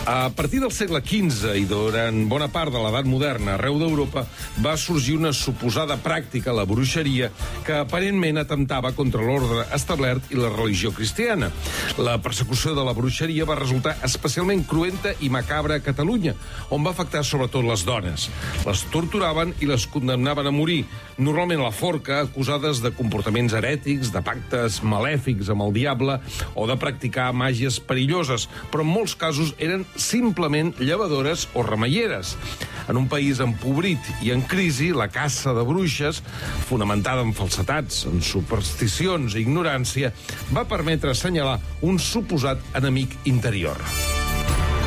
A partir del segle XV i durant bona part de l'edat moderna, arreu d'Europa va sorgir una suposada pràctica, la bruixeria, que aparentment atemptava contra l'ordre establert i la religió cristiana. La persecució de la bruixeria va resultar especialment cruenta i macabra a Catalunya, on va afectar sobretot les dones. Les torturaven i les condemnaven a morir, normalment a la forca, acusades de comportaments herètics, de pactes malèfics amb el diable o de practicar màgies perilloses, però en molts casos eren simplement llevadores o remeieres. En un país empobrit i en crisi, la caça de bruixes, fonamentada en falsetats, en supersticions i ignorància, va permetre assenyalar un suposat enemic interior.